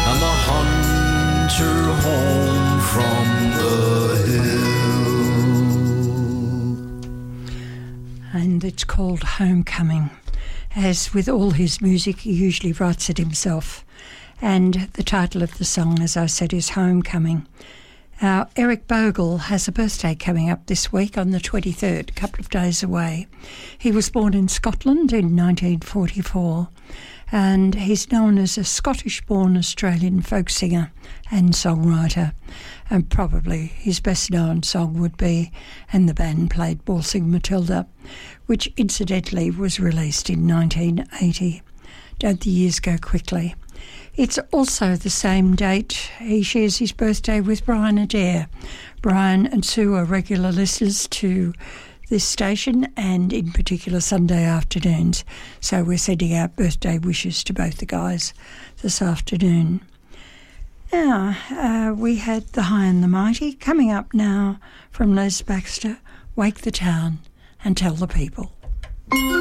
and the hunter home from the hill. And it's called Homecoming. As with all his music, he usually writes it himself. And the title of the song, as I said, is Homecoming. Eric Bogle has a birthday coming up this week on the 23rd, a couple of days away. He was born in Scotland in 1944, and he's known as a Scottish-born Australian folk singer and songwriter. And probably his best-known song would be "And the Band Played Waltzing Matilda," which incidentally was released in 1980. Don't the years go quickly? It's also the same date he shares his birthday with Brian Adair. Brian and Sue are regular listeners to this station, and in particular Sunday afternoons. So we're sending out birthday wishes to both the guys this afternoon. Now, we had The High and the Mighty. Coming up now from Les Baxter, Wake the Town and Tell the People.